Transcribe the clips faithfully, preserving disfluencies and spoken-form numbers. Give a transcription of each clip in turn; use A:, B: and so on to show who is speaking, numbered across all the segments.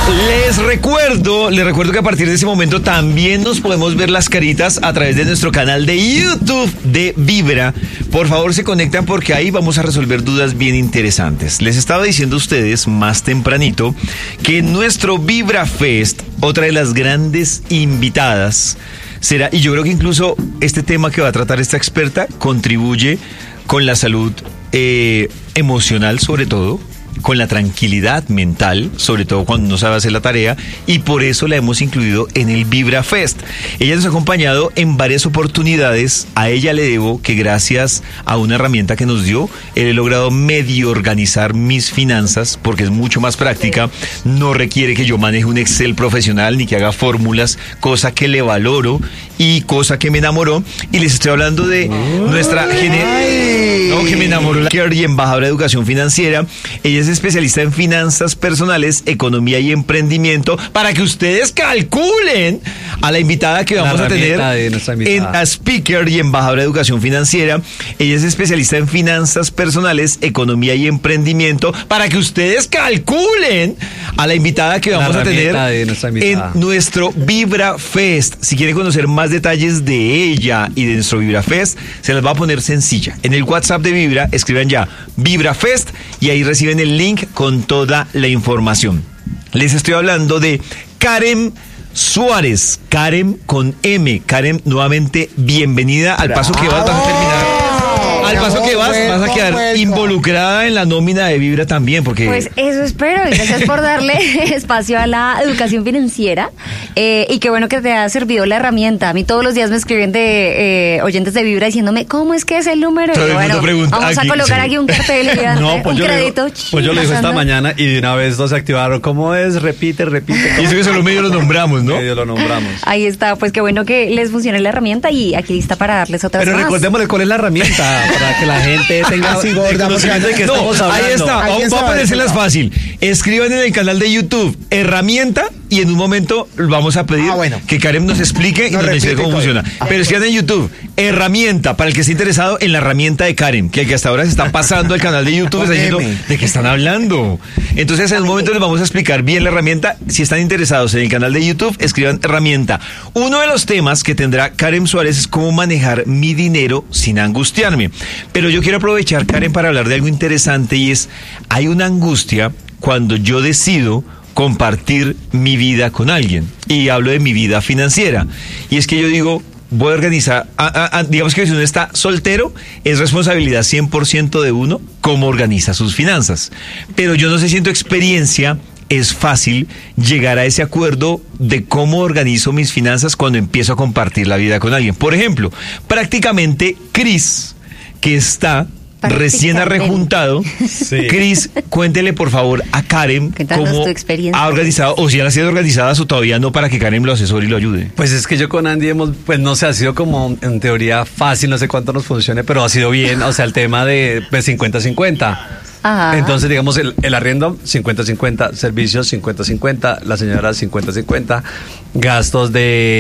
A: Les recuerdo, les recuerdo que a partir de ese momento también nos podemos ver las caritas a través de nuestro canal de YouTube de Vibra. Por favor, se conectan porque ahí vamos a resolver dudas bien interesantes. Les estaba diciendo a ustedes más tempranito que en nuestro Vibra Fest, otra de las grandes invitadas será, y yo creo que incluso este tema que va a tratar esta experta contribuye con la salud eh, emocional sobre todo, con la tranquilidad mental, sobre todo cuando no sabe hacer la tarea, y por eso la hemos incluido en el Vibra Fest. Ella nos ha acompañado en varias oportunidades. A ella le debo que gracias a una herramienta que nos dio, he logrado medio organizar mis finanzas, porque es mucho más práctica, no requiere que yo maneje un Excel profesional ni que haga fórmulas, cosa que le valoro y cosa que me enamoró. Y les estoy hablando de nuestra gener... no, que me enamoró la y embajadora de educación financiera. Ella es especialista en finanzas personales, economía y emprendimiento, para que ustedes calculen a la invitada que vamos a tener en a speaker y embajadora de educación financiera. Ella es especialista en finanzas personales, economía y emprendimiento, para que ustedes calculen a la invitada que vamos a tener en nuestro Vibra Fest. Si quieren conocer más detalles de ella y de nuestro Vibra Fest, se las va a poner sencilla. En el WhatsApp de Vibra, escriban ya Vibra Fest y ahí reciben el link con toda la información. Les estoy hablando de Karen Suárez, Karen con M. Karen, nuevamente bienvenida. Al paso que vas, vas a terminar. Al paso que vas, vas a quedar involucrada en la nómina de Vibra también, porque...
B: Pues eso espero, y gracias por darle espacio a la educación financiera, eh, y qué bueno que te ha servido la herramienta. A mí todos los días me escriben de eh, oyentes de Vibra diciéndome, ¿cómo es que es el número? Y bueno, vamos aquí, a colocar sí. aquí un cartel y ya,
C: no, pues
B: un
C: yo
B: crédito.
C: Digo, pues yo lo dije esta mañana y de una vez nos activaron, ¿cómo es? Repite, repite.
A: Y eso que solo medio lo nombramos, ¿no?
C: Medio lo nombramos.
B: Ahí está, pues qué bueno que les funcione la herramienta y aquí está para darles otras
C: Pero
B: más.
C: recordémosle cuál es la herramienta, para que la gente tenga
D: así gorda,
C: conocimiento de que
A: no,
C: estamos hablando.
A: ahí está, vamos a ponérselas fácil. Escriban en el canal de YouTube herramienta y en un momento vamos a pedir ah, bueno. que Karen nos explique y no nos diga cómo funciona. Ah, Pero escriban en YouTube herramienta para el que esté interesado en la herramienta de Karen, que, que hasta ahora se está pasando al canal de YouTube, está diciendo de qué están hablando. Entonces en un momento les vamos a explicar bien la herramienta. Si están interesados en el canal de YouTube, escriban herramienta. Uno de los temas que tendrá Karen Suárez es cómo manejar mi dinero sin angustiarme. Pero yo quiero aprovechar, Karen, para hablar de algo interesante, y es, hay una angustia cuando yo decido compartir mi vida con alguien, y hablo de mi vida financiera, y es que yo digo, voy a organizar, a, a, a, digamos que si uno está soltero, es responsabilidad cien por ciento de uno cómo organiza sus finanzas, pero yo no sé si en tu experiencia es fácil llegar a ese acuerdo de cómo organizo mis finanzas cuando empiezo a compartir la vida con alguien. Por ejemplo, prácticamente Cris, que está recién arrejuntado. Sí. Cris, cuéntele por favor a Karen
B: Cuéntanos
A: cómo
B: tu experiencia.
A: ha organizado, o si han sido organizadas o todavía no, para que Karen lo asesore y lo ayude.
C: Pues es que yo con Andy hemos, pues no sé, ha sido como en teoría fácil, no sé cuánto nos funcione, pero ha sido bien, o sea, el tema de pues, cincuenta cincuenta. Ajá. Entonces, digamos, el, el arriendo cincuenta cincuenta, servicios cincuenta cincuenta, la señora cincuenta cincuenta, gastos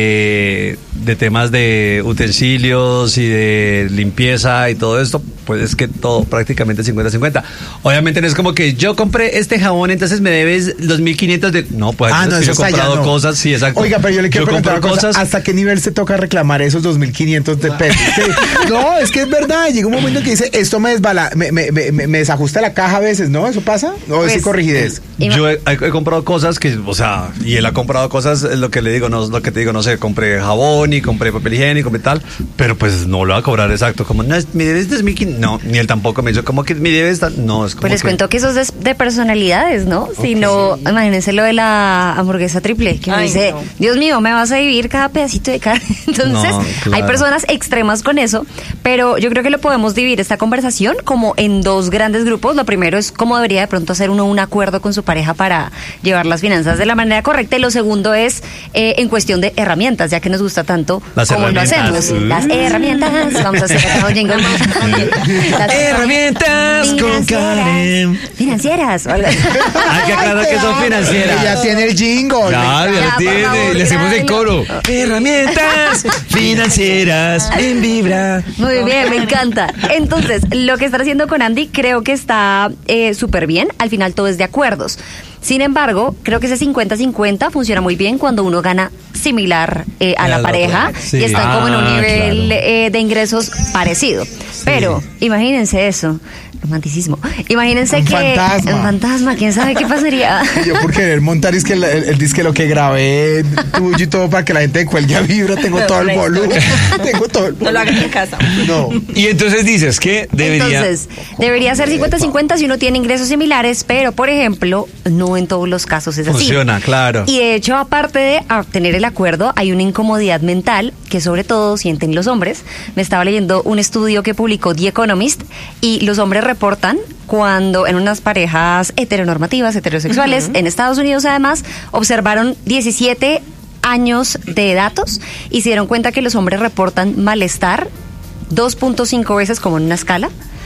C: de, de temas de utensilios y de limpieza y todo esto, pues es que todo prácticamente cincuenta cincuenta. Obviamente no es como que yo compré este jabón, entonces me debes los mil quinientos de... No, pues
D: ah, no,
C: yo he comprado
D: no.
C: cosas, sí, exacto.
D: Oiga, pero yo le quiero yo preguntar una cosa,
C: cosas...
D: ¿hasta qué nivel se toca reclamar esos dos mil quinientos de pesos? No, es que es verdad, llega un momento en que dice, esto me desbala, me, me, me, me desajusta la caja a veces, ¿no? ¿Eso pasa? ¿O pues, es corrigidez?
C: Yo he, he comprado cosas que, o sea, y él ha comprado cosas, es lo que le digo, no lo que te digo, no sé, compré jabón y compré papel higiénico y tal, pero pues no lo va a cobrar exacto, como, no, mi debes dos mil quinientos, no, ni él tampoco me dijo, como que mi debes, no, es como
B: Pues les
C: que...
B: cuento que eso es de, de personalidades, ¿no? Okay. Si no, imagínense lo de la hamburguesa triple, que me dice, no. Dios mío, me vas a dividir cada pedacito de carne. Entonces, no, claro. Hay personas extremas con eso, pero yo creo que lo podemos dividir esta conversación como en dos grandes grupos. Lo primero es cómo debería de pronto hacer uno un acuerdo con su pareja para llevar las finanzas de la manera correcta, y lo segundo es eh, en cuestión de herramientas, ya que nos gusta tanto
C: las
B: cómo lo hacemos. Uh. Las herramientas, vamos a hacer acá un jingle.
A: Las herramientas con Karen.
B: Financieras.
C: Hay que aclarar que son financieras.
D: Ya tiene el jingle.
A: Claro, ya, ya tiene. Favor, le hacemos el coro. Herramientas financieras en Vibra.
B: Muy bien, me encanta. Entonces, lo que está haciendo con Andy creo que está eh, súper bien. Al final todo es de acuerdos. Sin embargo, creo que ese cincuenta cincuenta funciona muy bien cuando uno gana similar eh, a la pareja sí. y están ah, como en un nivel claro. eh, de ingresos parecido. Sí. Pero imagínense eso. Romanticismo. Imagínense
D: un
B: que
D: fantasma.
B: un fantasma, quién sabe qué pasaría.
D: Yo por querer montar es que el, el, el disque lo que grabé tuyo y todo para que la gente cuelgue a Vibra, tengo todo el volumen. tengo todo el volumen.
E: No lo hagas en casa.
D: No.
A: Y entonces dices que debería
B: Entonces, debería ser cincuenta cincuenta si uno tiene ingresos similares, pero por ejemplo, no en todos los casos es así.
C: Funciona, claro.
B: Y de hecho, aparte de obtener el acuerdo, hay una incomodidad mental que sobre todo sienten los hombres. Me estaba leyendo un estudio que publicó The Economist y los hombres reportan cuando en unas parejas heteronormativas, heterosexuales, uh-huh. en Estados Unidos además, observaron diecisiete años de datos y se dieron cuenta que los hombres reportan malestar dos punto cinco veces como en una escala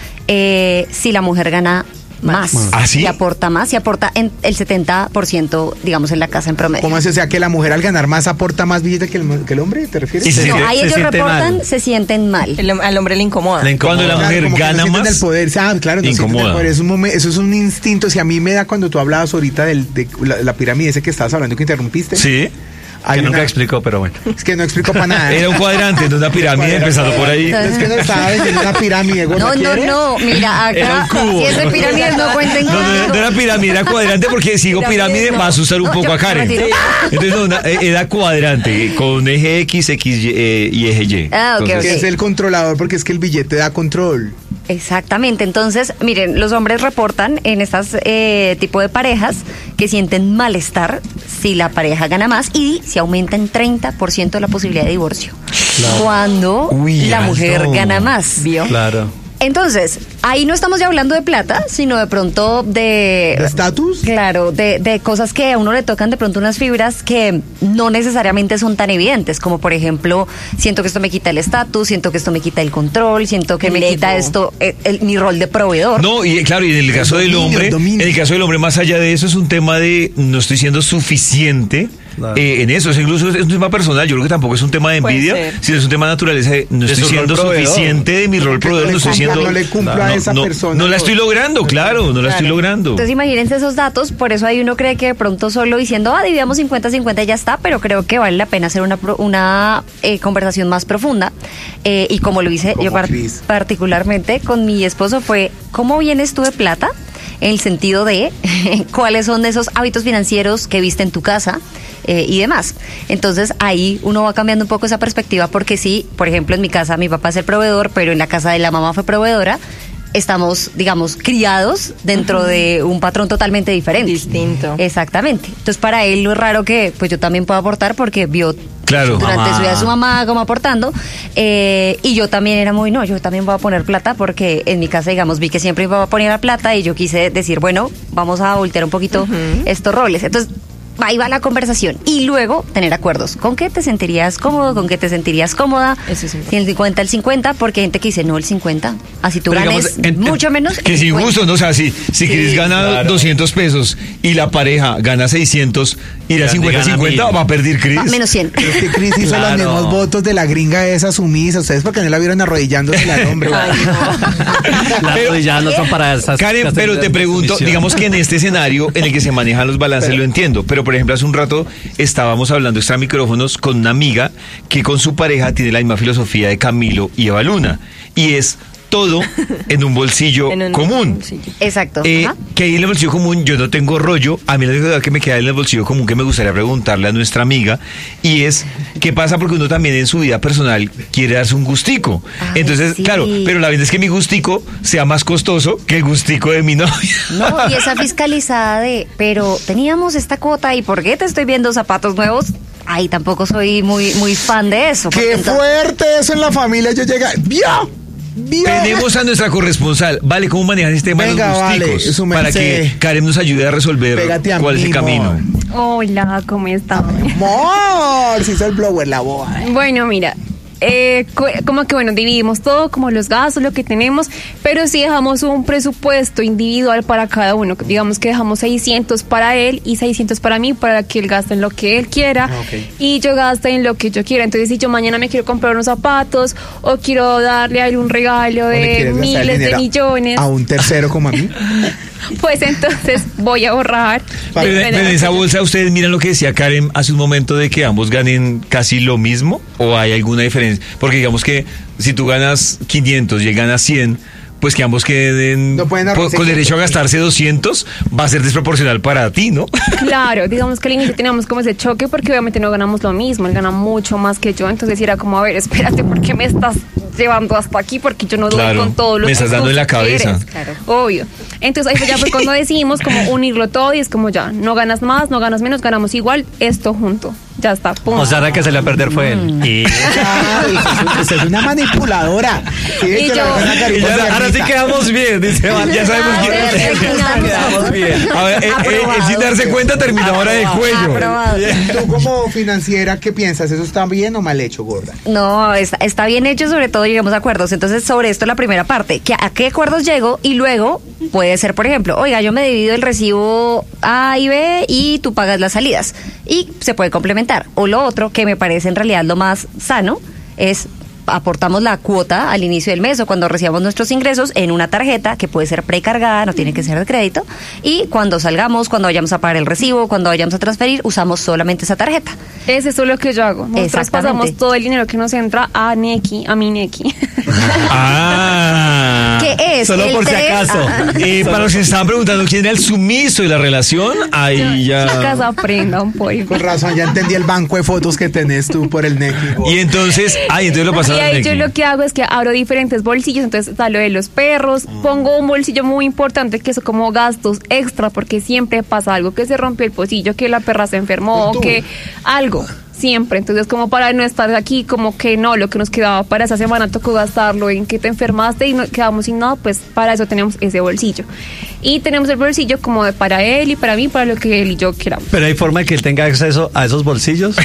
B: eh, si la mujer gana más, más.
A: ¿Ah, sí?
B: y aporta más, y aporta en el setenta por ciento, digamos, en la casa en promedio.
D: ¿Cómo es? O sea, que la mujer al ganar más aporta más billete que el, que el hombre, ¿te refieres?
A: Sí,
B: no,
A: se,
B: ahí
A: se
B: ellos reportan,
C: mal.
B: se sienten mal.
E: El, al hombre le incomoda.
C: Le incomoda.
A: Cuando la mujer
D: claro,
A: gana
D: no
A: más,
D: el poder. Ah, claro, no
A: incomoda.
D: El poder. Es un momento, eso es un instinto. Si a mí me da cuando tú hablabas ahorita del, de la, la pirámide ese que estabas hablando que interrumpiste.
A: Sí.
C: Que nunca
D: una...
C: explicó, pero bueno.
D: Es que no explicó para nada.
A: Era un cuadrante, no una pirámide, empezando por ahí.
D: Es que no estaba vendiendo una pirámide.
B: No, no, no, mira, acá, si es de pirámide no cuenten
A: no, no, no era pirámide, era cuadrante, porque si digo pirámide
B: no.
A: va a asustar un
B: no,
A: poco
B: yo,
A: a Karen. Entonces, no, una, era cuadrante, con eje X, X y, eh, y eje Y.
B: Ah, ok,
A: Entonces,
B: ok.
D: Es el controlador, porque es que el billete da control.
B: Exactamente, entonces, miren, los hombres reportan en estas eh, tipo de parejas que sienten malestar si la pareja gana más y si aumenta en treinta por ciento la posibilidad de divorcio. Claro. Cuando Uy, la mujer no. gana más. ¿Vio?
C: Claro.
B: Entonces, ahí no estamos ya hablando de plata, sino de pronto de...
D: ¿De estatus?
B: Claro, de, de cosas que a uno le tocan de pronto unas fibras que no necesariamente son tan evidentes, como por ejemplo, siento que esto me quita el estatus, siento que esto me quita el control, siento que el me ego. quita esto, el, el, mi rol de proveedor.
A: No, y claro, y en el caso el dominio, del hombre, en el caso del hombre, más allá de eso, es un tema de no estoy siendo suficiente. Claro. Eh, en eso, es incluso es un tema personal. Yo creo que tampoco es un tema de envidia, sino es un tema de naturaleza. De, no estoy siendo suficiente de mi rol proveedor, no estoy siendo.
D: No le cumplo
A: claro,
D: a esa
A: no,
D: persona.
A: No la estoy logrando, claro, no la claro. estoy logrando.
B: Entonces, imagínense esos datos. Por eso ahí uno cree que de pronto solo diciendo, ah, dividamos cincuenta cincuenta ya está, pero creo que vale la pena hacer una, una eh, conversación más profunda. Eh, y como lo hice como yo par particularmente con mi esposo, fue ¿cómo vienes tú de plata? En el sentido de cuáles son esos hábitos financieros que viste en tu casa eh, y demás. Entonces ahí uno va cambiando un poco esa perspectiva porque sí, por ejemplo en mi casa mi papá es el proveedor, pero en la casa de la mamá fue proveedora. Estamos, digamos, criados dentro uh-huh. de un patrón totalmente diferente.
E: Distinto.
B: Exactamente. Entonces para él lo es raro que pues yo también pueda aportar porque vio
A: claro.
B: durante
C: mamá.
B: su vida a su mamá como aportando eh, y yo también era muy, no, yo también voy a poner plata porque en mi casa, digamos, vi que siempre iba a poner la plata y yo quise decir, bueno, vamos a voltear un poquito uh-huh. estos roles. Entonces ahí va la conversación y luego tener acuerdos. ¿Con qué te sentirías cómodo? ¿Con qué te sentirías cómoda?
E: Eso sí.
B: Si el cincuenta, el cincuenta, porque hay gente que dice no el cincuenta. Así tú
C: Pero
B: ganes
C: digamos, en,
B: mucho menos.
A: Que sin gusto, ¿no? O sea, si, si sí, Cris gana claro. doscientos pesos y la pareja gana seiscientos, irá cincuenta cincuenta, va a perder Cris.
B: Menos cien.
D: Pero es que Cris hizo claro. los mismos votos de la gringa esa sumisa. Ustedes porque no la vieron arrodillándose al hombre.
C: Las arrodilladas no son para esas.
A: Karen, pero te pregunto, digamos que en este escenario en el que se manejan los balances pero, lo entiendo, pero por ejemplo hace un rato estábamos hablando extra micrófonos con una amiga que con su pareja tiene la misma filosofía de Camilo y Eva Luna y es todo en un bolsillo en un común. Bolsillo.
B: Exacto.
A: Eh, que ahí en el bolsillo común yo no tengo rollo. A mí la verdad que me queda en el bolsillo común que me gustaría preguntarle a nuestra amiga y es ¿qué pasa? Porque uno también en su vida personal quiere darse un gustico. Ay, entonces, sí. claro, pero la verdad es que mi gustico sea más costoso que el gustico de mi novia.
B: No, y esa fiscalizada de, pero teníamos esta cuota y ¿por qué te estoy viendo zapatos nuevos? Ay, tampoco soy muy, muy fan de eso.
D: ¡Qué entonces... fuerte eso en la familia! Yo llega... ¡Vio! ¿Vio?
A: Tenemos a nuestra corresponsal. Vale, ¿cómo manejar este tema
D: Venga,
A: de los gusticos?
D: Vale,
A: para que Karen nos ayude a resolver
D: a
A: cuál
D: mí,
A: es el camino.
F: Amor. Hola, ¿cómo estás?
D: Amor, si soy el blower, la boa.
F: Bueno, mira, eh, como que bueno, dividimos todo, como los gastos, lo que tenemos, pero sí dejamos un presupuesto individual para cada uno. Digamos que dejamos seiscientos para él y seiscientos para mí, para que él gaste en lo que él quiera okay. y yo gaste en lo que yo quiera. Entonces, si yo mañana me quiero comprar unos zapatos o quiero darle a él un regalo de miles de millones.
D: ¿A un tercero como a mí?
F: pues entonces voy a ahorrar.
A: Pero, pero en esa bolsa, ¿ustedes miran lo que decía Karen hace un momento de que ambos ganen casi lo mismo? ¿O hay alguna diferencia? Porque digamos que si tú ganas quinientos y él gana cien, pues que ambos queden
D: no
A: po- con derecho a gastarse doscientos, va a ser desproporcional para ti, ¿no?
F: Claro, digamos que al inicio teníamos como ese choque porque obviamente no ganamos lo mismo, él gana mucho más que yo, entonces era como, a ver, espérate, ¿por qué me estás llevando hasta aquí? Porque yo no doy
A: Claro,
F: con todo lo
A: me
F: que
A: estás dando en la cabeza.
F: quieres. Claro. Obvio. Entonces ahí fue ya fue cuando decidimos como unirlo todo y es como ya, no ganas más, no ganas menos, ganamos igual, esto junto. Ya está, pum.
C: O sea, la que se le va a perder fue él. Y...
D: Ah, usted es una manipuladora. Sí,
F: Y
D: que
F: yo-
D: la verdad,
C: y
D: Karen,
C: ya-
D: pues,
C: ahora sí
D: Dianita.
C: quedamos bien, dice Val.
A: Ya sabemos
B: Ah,
A: quién
B: perfecto,
C: quedamos bien.
A: A ver, eh, eh, él sin darse cuenta terminó ahora de cuello.
B: Aprobado.
D: Tú como financiera, ¿qué piensas? ¿Eso está bien o mal hecho, gorda?
B: No, está, está bien hecho, sobre todo llegamos a acuerdos. Entonces, sobre esto la primera parte, que ¿a qué acuerdos llego? Y luego puede ser, por ejemplo, oiga, yo me divido el recibo A y B y tú pagas las salidas. Y se puede complementar. O lo otro, que me parece en realidad lo más sano, es aportamos la cuota al inicio del mes o cuando recibamos nuestros ingresos en una tarjeta que puede ser precargada, no tiene que ser de crédito, y cuando salgamos, cuando vayamos a pagar el recibo, cuando vayamos a transferir, usamos solamente esa tarjeta.
F: Es eso lo que yo hago. Nosotros
B: Exactamente.
F: pasamos todo el dinero que nos entra a Neki, a mi Neki.
A: Ah.
B: ¿Qué es?
C: Solo
B: El
C: por si
B: tres-
C: acaso.
B: Ajá.
A: Eh, para los que se estaban preguntando quién era el sumiso de la relación, ahí ya.
F: Chicas, aprendan, por
D: Con razón, ya entendí el banco de fotos que tenés tú por el Neki. gorda.
A: Y entonces, ay, entonces lo
F: Y
A: pasaron
F: ahí
A: al
F: yo
A: Neki.
F: lo que hago es que abro diferentes bolsillos, entonces está lo de los perros, pongo un bolsillo muy importante que es como gastos extra, porque siempre pasa algo, que se rompió el pocillo, que la perra se enfermó,
D: Tú.
F: que algo, siempre. Entonces como para no estar aquí, como que no, lo que nos quedaba para esa semana tocó gastarlo en que te enfermaste y no, quedamos sin nada, pues para eso tenemos ese bolsillo. Y tenemos el bolsillo como de para él y para mí, para lo que él y yo queramos.
C: Pero hay forma de que él tenga acceso a esos bolsillos.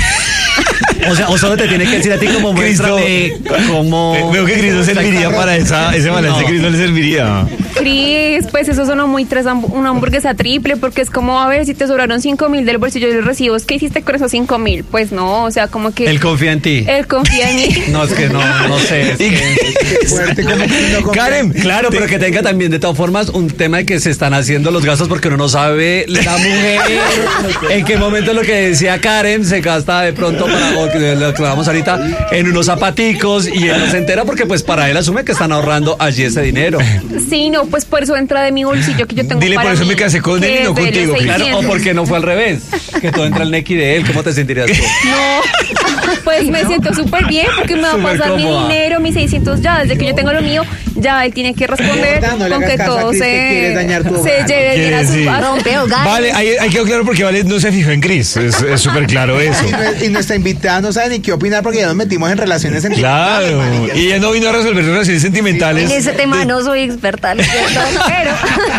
C: O sea, o solo te tiene que decir a ti como
A: Cristo.
C: muéstrame cómo...
A: Eh, Veo que Cris no serviría para esa, ese balance,
C: No.
A: Cris no le serviría.
F: Cris, pues eso sonó muy tres hamb- una hamburguesa triple, porque es como, a ver, si te sobraron cinco mil del bolsillo de los recibos, ¿qué hiciste con esos cinco mil? Pues no, o sea, como que...
C: Él confía en ti.
F: Él confía en mí.
C: No, es que no, no sé. es
A: Y-
C: que-
D: Fuerte, como que no confía.
A: Karen,
C: Claro, pero que tenga también de todas formas un tema de que se están haciendo los gastos porque uno no sabe la mujer en qué momento lo que decía Karen se gasta de pronto para o que lo que vamos ahorita en unos zapaticos y él no se entera porque pues para él asume que están ahorrando allí ese dinero.
F: Sí, no, pues por eso entra de mi bolsillo que yo tengo
A: Dile,
F: para
A: por eso
F: mí,
A: me casé con él y
F: que
A: no
F: es de los
A: contigo,
C: Claro, o
F: seiscientos.
C: porque no fue al revés, que todo entra al Neki de él, ¿cómo te sentirías tú?
F: No, pues me siento súper bien porque me va a
C: Súper
F: pasar mi
C: cómoda.
F: dinero, mis seiscientos ya, desde que yo tengo lo mío, ya él tiene que responder
D: Gorda, no le
F: con
D: hagas
F: que
D: caso a
F: todo
D: Cris, que quieres dañar tu
F: se,
D: hogar.
F: se lleve bien a su
A: Sí.
F: paz.
B: Rompe hogares.
A: Vale, ahí hay que claro porque Vale no se fijó en Cris. Es es súper claro eso.
D: Y, nue- y nuestra invitada no sabe ni qué opinar porque ya nos metimos en relaciones sentimentales.
A: Claro.
D: marica.
A: Y ella no vino a resolver relaciones sentimentales.
B: En ese tema no soy experta, lo siento, pero...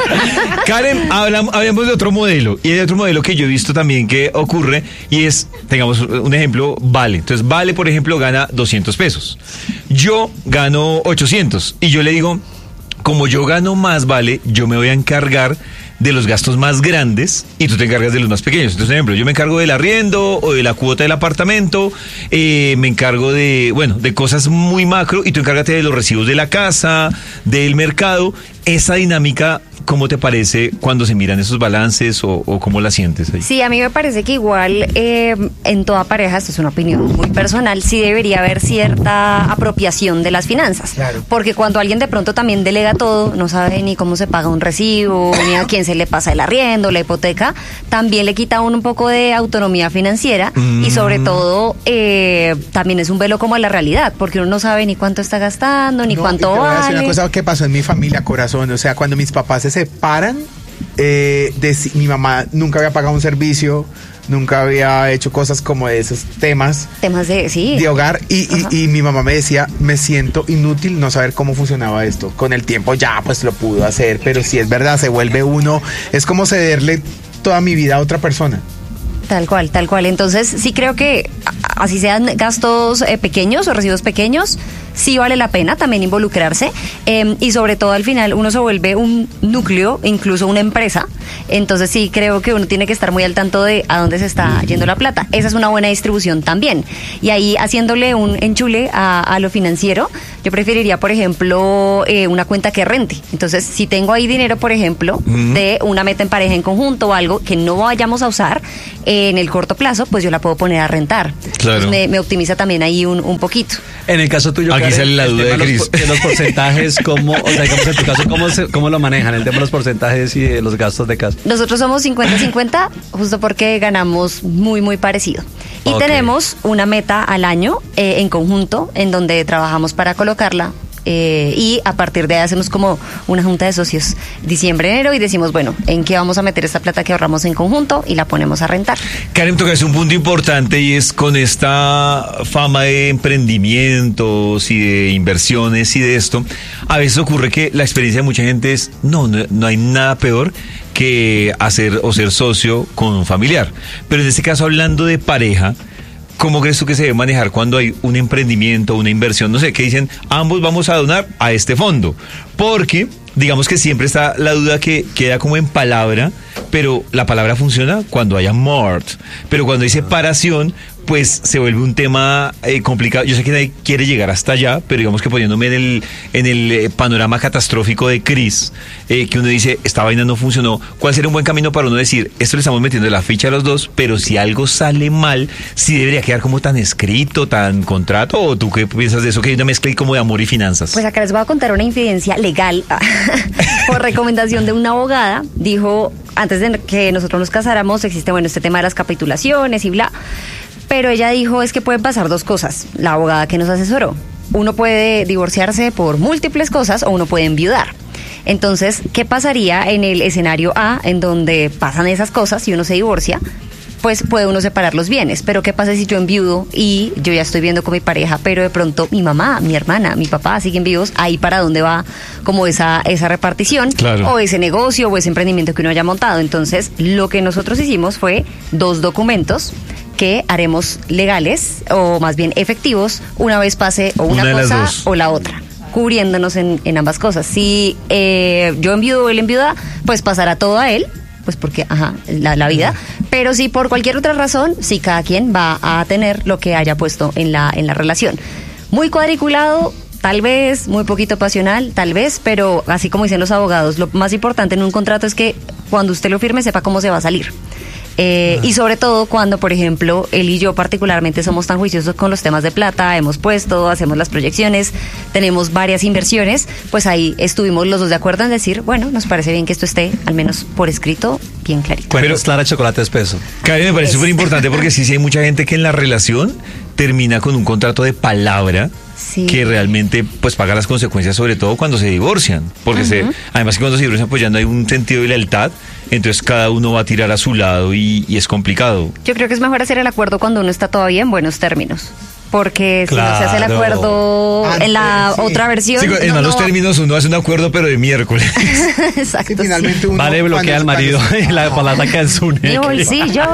A: Karen, hablamos, hablemos de otro modelo. Y hay otro modelo que yo he visto también que ocurre. Y es, tengamos un ejemplo, Vale. Entonces, Vale, por ejemplo, gana doscientos pesos. Yo gano ochocientos. Y yo le digo, como yo gano más, Vale, yo me voy a encargar de los gastos más grandes y tú te encargas de los más pequeños. Entonces, por ejemplo, yo me encargo del arriendo o de la cuota del apartamento, eh, me encargo de, bueno, de cosas muy macro y tú encárgate de los recibos de la casa, del mercado. Esa dinámica, ¿cómo te parece cuando se miran esos balances o, o cómo la sientes ahí?
B: Sí, a mí me parece que igual eh, en toda pareja, esto es una opinión muy personal, sí debería haber cierta apropiación de las finanzas.
D: Claro.
B: Porque cuando alguien de pronto también delega todo, no sabe ni cómo se paga un recibo, ni a quién se le pasa el arriendo, la hipoteca, también le quita a uno un poco de autonomía financiera
A: Mm.
B: y sobre todo eh, también es un velo como a la realidad, porque uno no sabe ni cuánto está gastando, ni
D: No, y
B: cuánto
D: te voy a decir
B: vale.
D: una cosa que pasó en mi familia, corazón. O sea, cuando mis papás se separan, eh, deci- mi mamá nunca había pagado un servicio, nunca había hecho cosas como de esos temas
B: Temas de, sí.
D: de hogar y,
B: Ajá.
D: y, y mi mamá me decía, me siento inútil no saber cómo funcionaba esto. Con el tiempo ya pues lo pudo hacer, pero si es verdad, se vuelve uno, es como cederle toda mi vida a otra persona.
B: Tal cual, tal cual. Entonces, sí creo que a- así sean gastos eh, pequeños o recibos pequeños, sí vale la pena también involucrarse. Eh, y sobre todo al final uno se vuelve un núcleo, incluso una empresa. Entonces sí creo que uno tiene que estar muy al tanto de a dónde se está yendo la plata. Esa es una buena distribución también. Y ahí haciéndole un enchule a, a lo financiero, yo preferiría, por ejemplo, eh, una cuenta que rente. Entonces, si tengo ahí dinero, por ejemplo, uh-huh. de una meta en pareja en conjunto o algo que no vayamos a usar eh, en el corto plazo, pues yo la puedo poner a rentar.
A: Claro.
B: Entonces me, me optimiza también ahí un, un poquito.
C: En el caso tuyo,
A: aquí
C: Karen,
A: sale la duda de Cris.
C: Los, los porcentajes, ¿cómo, o sea, digamos en tu caso, ¿cómo, se, ¿cómo lo manejan? El tema de los porcentajes y de los gastos de casa.
B: Nosotros somos cincuenta cincuenta, justo porque ganamos muy, muy parecido. Y okay. tenemos una meta al año eh, en conjunto, en donde trabajamos para colocarla. Eh, y a partir de ahí hacemos como una junta de socios diciembre, enero y decimos, bueno, ¿en qué vamos a meter esta plata que ahorramos en conjunto? Y la ponemos a rentar.
A: Karen, tocas un punto importante y es con esta fama de emprendimientos y de inversiones y de esto, a veces ocurre que la experiencia de mucha gente es, no, no, no hay nada peor que hacer o ser socio con un familiar. Pero en este caso, hablando de pareja, ¿cómo crees tú que se debe manejar cuando hay un emprendimiento, una inversión? No sé, que dicen, ambos vamos a donar a este fondo. Porque, digamos que siempre está la duda que queda como en palabra, pero la palabra funciona cuando hay amor. Pero cuando hay separación, pues se vuelve un tema eh, complicado. Yo sé que nadie quiere llegar hasta allá, pero digamos que poniéndome en el, en el eh, panorama catastrófico de Cris, eh, que uno dice, esta vaina no funcionó, ¿cuál sería un buen camino para uno decir, esto le estamos metiendo la ficha a los dos, pero si algo sale mal, sí debería quedar como tan escrito, tan contrato? ¿O tú qué piensas de eso, que hay una mezcla ahí como de amor y finanzas?
B: Pues acá les voy a contar una infidencia legal por recomendación de una abogada. Dijo, antes de que nosotros nos casáramos, existe, bueno, este tema de las capitulaciones y bla. Pero ella dijo, es que pueden pasar dos cosas, la abogada que nos asesoró. Uno puede divorciarse por múltiples cosas o uno puede enviudar. Entonces, ¿qué pasaría en el escenario A, en donde pasan esas cosas y uno se divorcia? Pues puede uno separar los bienes. Pero ¿qué pasa si yo enviudo y yo ya estoy viendo con mi pareja, pero de pronto mi mamá, mi hermana, mi papá siguen vivos? Ahí para dónde va como esa, esa repartición,
A: claro.
B: O ese negocio o ese emprendimiento que uno haya montado. Entonces, lo que nosotros hicimos fue dos documentos que haremos legales, o más bien efectivos, una vez pase o una, una cosa o la otra, cubriéndonos en, en ambas cosas. Si eh, yo enviudo o él enviuda, pues pasará todo a él, pues porque, ajá, la, la vida. Pero si por cualquier otra razón, sí, cada quien va a tener lo que haya puesto en la, en la relación. Muy cuadriculado, tal vez, muy poquito pasional, tal vez, pero así como dicen los abogados, lo más importante en un contrato es que cuando usted lo firme sepa cómo se va a salir. Eh, y sobre todo cuando, por ejemplo, él y yo particularmente somos tan juiciosos con los temas de plata, hemos puesto, hacemos las proyecciones, tenemos varias inversiones, pues ahí estuvimos los dos de acuerdo en decir, bueno, nos parece bien que esto esté, al menos por escrito, bien clarito.
C: Pero es clara, chocolate espeso.
A: Karen, me parece súper importante porque sí, sí hay mucha gente que en la relación termina con un contrato de palabra. Sí. Que realmente pues paga las consecuencias, sobre todo cuando se divorcian, porque uh-huh. se, además que cuando se divorcian pues ya no hay un sentido de lealtad, entonces cada uno va a tirar a su lado y, y es complicado.
B: Yo creo que es mejor hacer el acuerdo cuando uno está todavía en buenos términos, porque claro. si no se hace el acuerdo Antes, en la sí. otra versión.
A: Sí, en no, malos no. términos uno hace un acuerdo, pero de miércoles.
B: Exacto.
D: Sí, finalmente uno,
C: vale, bloquea al marido y la palabra saca el Zune.
B: Mi bolsillo.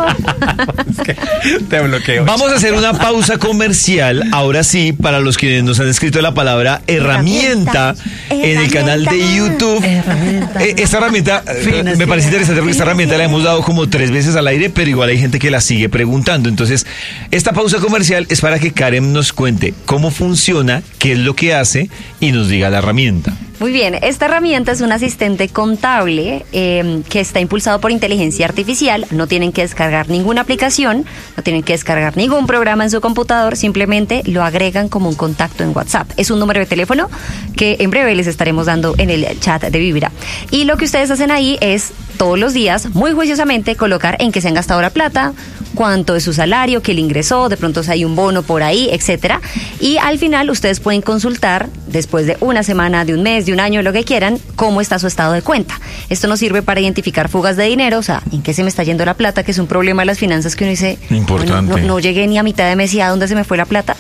C: Es que te bloqueo.
A: Vamos a hacer una pausa comercial, ahora sí, para los que nos han escrito la palabra herramienta, herramienta en el canal de YouTube. Herramienta. Esta herramienta eh, me parece interesante porque esta herramienta la hemos dado como tres veces al aire, pero igual hay gente que la sigue preguntando. Entonces, esta pausa comercial es para que Karen nos cuente cómo funciona, qué es lo que hace y nos diga la herramienta.
B: Muy bien, esta herramienta es un asistente contable eh, que está impulsado por inteligencia artificial. No tienen que descargar ninguna aplicación, no tienen que descargar ningún programa en su computador, simplemente lo agregan como un contacto en WhatsApp. Es un número de teléfono que en breve les estaremos dando en el chat de Vibra. Y lo que ustedes hacen ahí es todos los días, muy juiciosamente, colocar en qué se han gastado la plata, cuánto es su salario, qué le ingresó, de pronto si hay un bono por ahí, etcétera. Y al final ustedes pueden consultar, después de una semana, de un mes, de un año, lo que quieran, cómo está su estado de cuenta. Esto nos sirve para identificar fugas de dinero, o sea, en qué se me está yendo la plata, que es un problema de las finanzas que uno dice,
A: importante.
B: Bueno, no, no llegué ni a mitad de mes y a dónde se me fue la plata.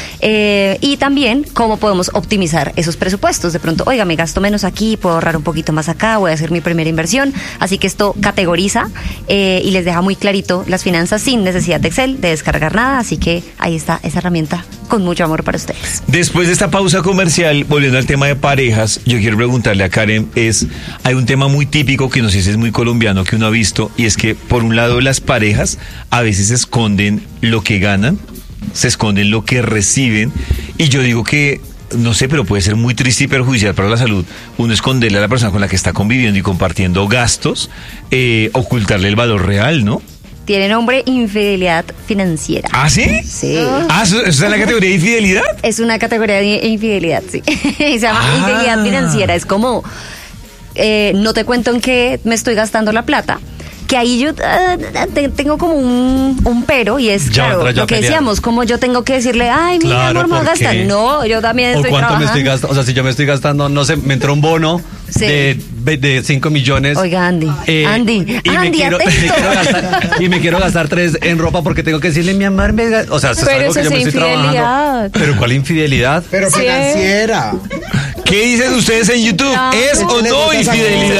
B: Eh, y también cómo podemos optimizar esos presupuestos. De pronto, oiga, me gasto menos aquí, puedo ahorrar un poquito más acá, voy a hacer mi primera inversión. Así que esto categoriza eh, y les deja muy clarito las finanzas sin necesidad de Excel, de descargar nada. Así que ahí está esa herramienta con mucho amor para ustedes.
A: Después de esta pausa comercial, volviendo al tema de parejas, yo quiero preguntarle a Karen, es, hay un tema muy típico que no sé si es muy colombiano que uno ha visto, y es que por un lado las parejas a veces esconden lo que ganan, se esconden lo que reciben, y yo digo que no sé, pero puede ser muy triste y perjudicial para la salud. Uno esconderle a la persona con la que está conviviendo y compartiendo gastos, eh, ocultarle el valor real, ¿no?
B: Tiene nombre infidelidad financiera.
A: ¿Ah, sí?
B: Sí.
A: Ah, ¿eso, eso está en la categoría de infidelidad?
B: Es una categoría de infidelidad, sí. Se llama
A: Ah.
B: infidelidad financiera. Es como, eh, no te cuento en qué me estoy gastando la plata. Que ahí yo uh, te, tengo como un, un pero, y es,
C: Ya,
B: claro,
C: yo
B: lo que
C: pelear.
B: decíamos, como yo tengo que decirle, ay, mira,
C: Claro,
B: amor, me voy a
C: ¿por qué?
B: gastar. No, yo también
C: ¿O
B: estoy
C: cuánto
B: trabajando.
C: me estoy gastando? O sea, si yo me estoy gastando, no sé, me entró un bono
B: Sí.
C: de, de cinco millones.
B: Oiga, Andy, Andy,
C: y me
B: Andy,
C: quiero, y, me
B: atento.
C: quiero gastar, y me quiero gastar tres en ropa porque tengo que decirle, mi amor, me ga-". O sea, es
F: Pero
C: algo
F: eso
C: que yo
F: es
C: me estoy
F: infidelidad.
C: trabajando. ¿Pero cuál infidelidad?
D: Pero
F: Sí.
D: financiera.
A: ¿Qué dicen ustedes en YouTube?
F: No.
A: ¿Es o
D: Le
A: no
D: botas a-
A: infidelidad?